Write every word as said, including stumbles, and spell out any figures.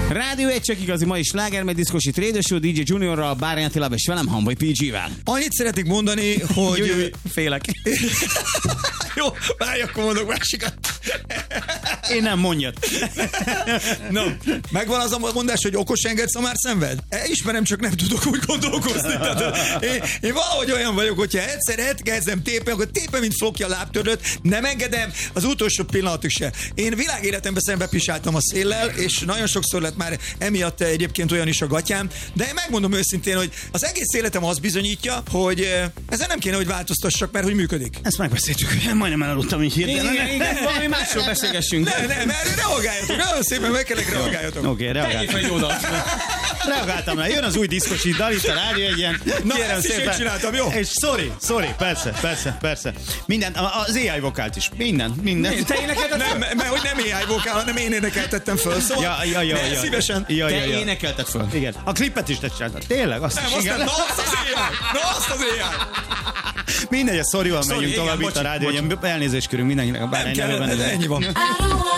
Rádió egy csak igazi mai sláger, meg diszkosít Radio Show, dé dzsé Juniorral, Bárány Attilával és velem, Hamvai pé gé-vel. Annyit szeretnék mondani, hogy... Jó, jó, félek. Jó, várj, akkor mondok másikat. Én nem, mondjad. No, megvan az a mondás, hogy okos engedsz, a már szenved? Ismerem, csak nem tudok úgy gondolkozni. Tehát, én, én valahogy olyan vagyok, hogyha egyszer elkezdem tépen, akkor tépen, mint flokja lábtörlőt, nem engedem az utolsó pillanatig se. Én világéletemben szembe pisáltam a széllel, és nagyon sokszor lett már emiatt egyébként olyan is a gatyám, de én megmondom őszintén, hogy az egész életem azt bizonyítja, hogy ezen nem kéne, hogy változtassak, mert hogy működik. Ezt megbeszéltük, majdnem elaludtam így hirtelen. Igen, igen, valami másról beszélgessünk. Nem, nem, erre reagáljatok, nagyon szépen meg kellek reagáljatok. Oké, okay, reagáltam. Reagáltam rá, jön az új diszkosi dal, itt a rádió egy ilyen. Na, ezt is én csináltam, jó? És sorry, sorry, persze, persze, persze. Minden, az á i vokált is, minden, minden. Te énekelted? Nem, mert hogy nem á i vokál, hanem én énekeltettem föl, szóval ja, ja, ja, ja, szívesen. Ja, ja, ja. Te énekelted föl. Igen. A klipet is te csináltad. Tényleg? Azt nem, is, azt igen. nem, na azt az á i, na azt az á i. Mindegy, a szorival megyünk tovább itt a rádió, hogy elnézést kérünk mindenkinek a Bárány nevében. Ennyi van.